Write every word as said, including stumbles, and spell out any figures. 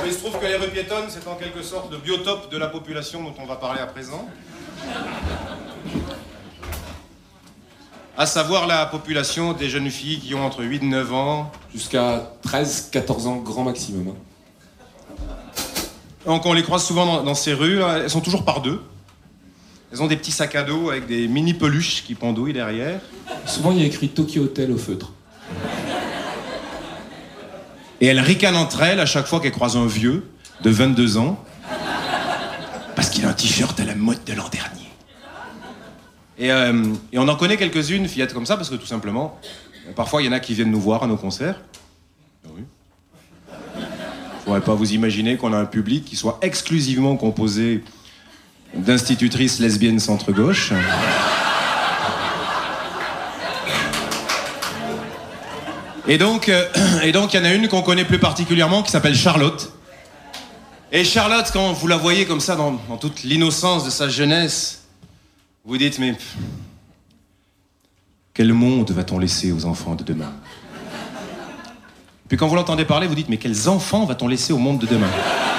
il se trouve que les rues piétonnes, c'est en quelque sorte le biotope de la population dont on va parler à présent. À savoir la population des jeunes filles qui ont entre huit et neuf ans. Jusqu'à treize quatorze ans, grand maximum. Donc on les croise souvent dans, dans ces rues, là. Elles sont toujours par deux. Elles ont des petits sacs à dos avec des mini peluches qui pendouillent derrière. Souvent, il y a écrit Tokyo Hotel au feutre. Et elles ricanent entre elles à chaque fois qu'elles croisent un vieux de vingt-deux ans. Parce qu'il a un t-shirt à la mode de l'an dernier. Et, euh, et on en connaît quelques-unes, fillettes comme ça, parce que tout simplement, parfois il y en a qui viennent nous voir à nos concerts. Oui. Faudrait pas vous imaginer qu'on a un public qui soit exclusivement composé d'institutrices lesbiennes centre-gauche. Et donc, euh, et donc, il y en a une qu'on connaît plus particulièrement qui s'appelle Charlotte. Et Charlotte, quand vous la voyez comme ça, dans, dans toute l'innocence de sa jeunesse, vous dites, mais quel monde va-t-on laisser aux enfants de demain? Puis quand vous l'entendez parler, vous dites, mais quels enfants va-t-on laisser au monde de demain?